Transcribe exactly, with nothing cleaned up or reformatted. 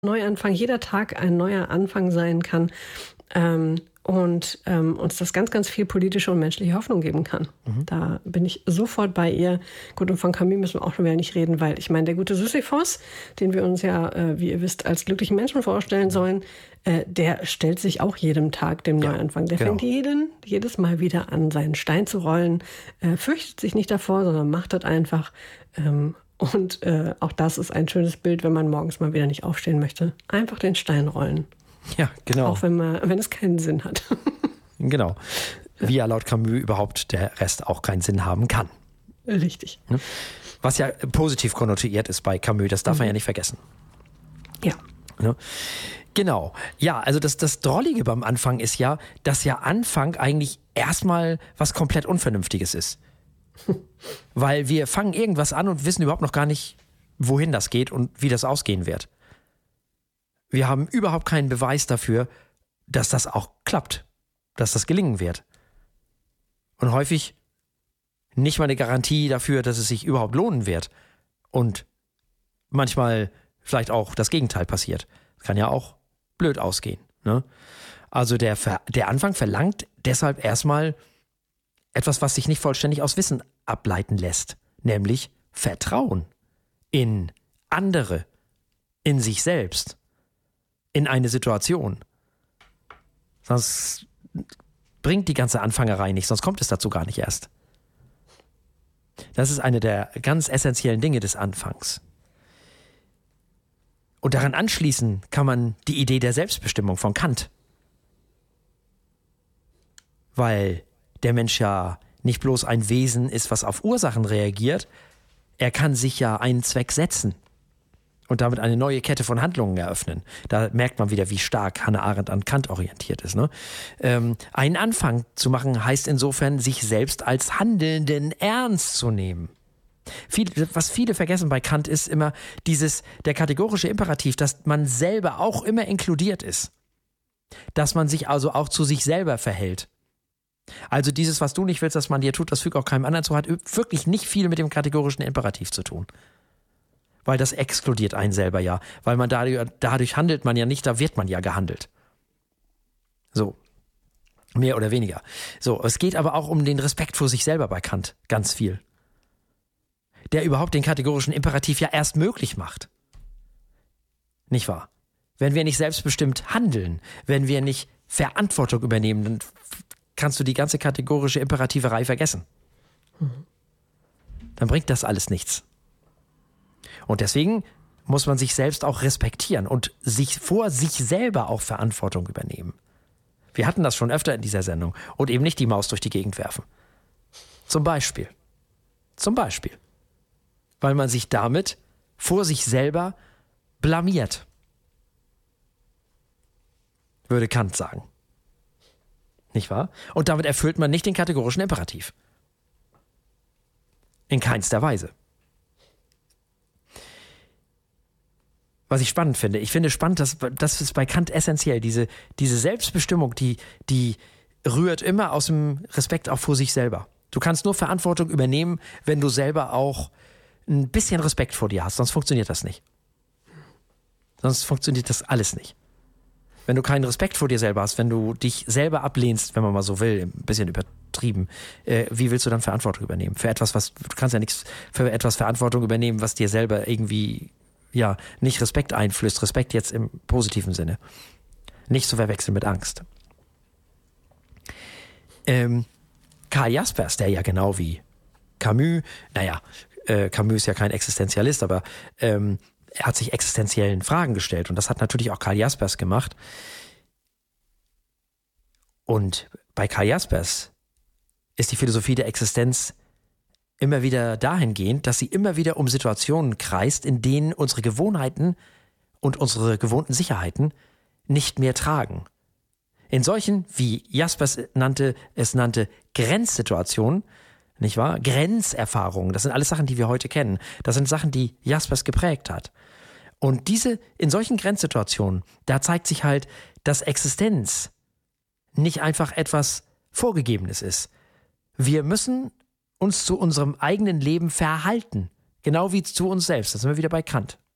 Neuanfang, jeder Tag ein neuer Anfang sein kann ähm, und ähm, uns das ganz, ganz viel politische und menschliche Hoffnung geben kann. Mhm. Da bin ich sofort bei ihr. Gut, und von Camus müssen wir auch schon wieder nicht reden, weil ich meine, der gute Sisyphos, den wir uns ja, äh, wie ihr wisst, als glücklichen Menschen vorstellen sollen, äh, der stellt sich auch jedem Tag dem ja, Neuanfang. Der genau. fängt jeden, jedes Mal wieder an, seinen Stein zu rollen, äh, fürchtet sich nicht davor, sondern macht das einfach. Ähm, Und äh, auch das ist ein schönes Bild, wenn man morgens mal wieder nicht aufstehen möchte. Einfach den Stein rollen. Ja, genau. Auch wenn man, wenn es keinen Sinn hat. Genau. Wie ja laut Camus überhaupt der Rest auch keinen Sinn haben kann. Richtig. Was ja positiv konnotiert ist bei Camus, das darf mhm. man ja nicht vergessen. Ja. Ne? Genau. Ja, also das, das Drollige beim Anfang ist ja, dass ja Anfang eigentlich erstmal was komplett Unvernünftiges ist. Weil wir fangen irgendwas an und wissen überhaupt noch gar nicht, wohin das geht und wie das ausgehen wird. Wir haben überhaupt keinen Beweis dafür, dass das auch klappt, dass das gelingen wird. Und häufig nicht mal eine Garantie dafür, dass es sich überhaupt lohnen wird. Und manchmal vielleicht auch das Gegenteil passiert. Kann ja auch blöd ausgehen. Ne? Also der, der Anfang verlangt deshalb erstmal etwas, was sich nicht vollständig aus Wissen ableiten lässt, nämlich Vertrauen in andere, in sich selbst, in eine Situation. Sonst bringt die ganze Anfangerei nicht, sonst kommt es dazu gar nicht erst. Das ist eine der ganz essentiellen Dinge des Anfangs. Und daran anschließen kann man die Idee der Selbstbestimmung von Kant. Weil der Mensch ja nicht bloß ein Wesen ist, was auf Ursachen reagiert, er kann sich ja einen Zweck setzen und damit eine neue Kette von Handlungen eröffnen. Da merkt man wieder, wie stark Hannah Arendt an Kant orientiert ist. Ne? Ähm, einen Anfang zu machen heißt insofern, sich selbst als Handelnden ernst zu nehmen. Viel, was viele vergessen bei Kant ist immer dieses, der kategorische Imperativ, dass man selber auch immer inkludiert ist. Dass man sich also auch zu sich selber verhält. Also dieses, was du nicht willst, dass man dir tut, das fügt auch keinem anderen zu, hat wirklich nicht viel mit dem kategorischen Imperativ zu tun. Weil das exkludiert einen selber ja. Weil man dadurch, dadurch handelt man ja nicht, da wird man ja gehandelt. So. Mehr oder weniger. So, es geht aber auch um den Respekt vor sich selber bei Kant. Ganz viel. Der überhaupt den kategorischen Imperativ ja erst möglich macht. Nicht wahr? Wenn wir nicht selbstbestimmt handeln, wenn wir nicht Verantwortung übernehmen, dann kannst du die ganze kategorische Imperativerei vergessen. Mhm. Dann bringt das alles nichts. Und deswegen muss man sich selbst auch respektieren und sich vor sich selber auch Verantwortung übernehmen. Wir hatten das schon öfter in dieser Sendung und eben nicht die Maus durch die Gegend werfen. Zum Beispiel. Zum Beispiel. Weil man sich damit vor sich selber blamiert. Würde Kant sagen. Nicht wahr? Und damit erfüllt man nicht den kategorischen Imperativ. In keinster Weise. Was ich spannend finde, ich finde spannend, dass das ist bei Kant essentiell, diese, diese Selbstbestimmung, die, die rührt immer aus dem Respekt auch vor sich selber. Du kannst nur Verantwortung übernehmen, wenn du selber auch ein bisschen Respekt vor dir hast, sonst funktioniert das nicht. Sonst funktioniert das alles nicht. Wenn du keinen Respekt vor dir selber hast, wenn du dich selber ablehnst, wenn man mal so will, ein bisschen übertrieben, äh, wie willst du dann Verantwortung übernehmen? Für etwas, was, du kannst ja nichts für etwas Verantwortung übernehmen, was dir selber irgendwie, ja, nicht Respekt einflößt. Respekt jetzt im positiven Sinne. Nicht zu verwechseln mit Angst. Ähm, Karl Jaspers, der ja genau wie Camus, naja, äh, Camus ist ja kein Existenzialist, aber ähm, er hat sich existenziellen Fragen gestellt und das hat natürlich auch Karl Jaspers gemacht. Und bei Karl Jaspers ist die Philosophie der Existenz immer wieder dahingehend, dass sie immer wieder um Situationen kreist, in denen unsere Gewohnheiten und unsere gewohnten Sicherheiten nicht mehr tragen. In solchen, wie Jaspers nannte, es nannte Grenzsituationen, nicht wahr? Grenzerfahrungen, das sind alles Sachen, die wir heute kennen. Das sind Sachen, die Jaspers geprägt hat. Und diese, in solchen Grenzsituationen, da zeigt sich halt, dass Existenz nicht einfach etwas Vorgegebenes ist. Wir müssen uns zu unserem eigenen Leben verhalten. Genau wie zu uns selbst. Da sind wir wieder bei Kant.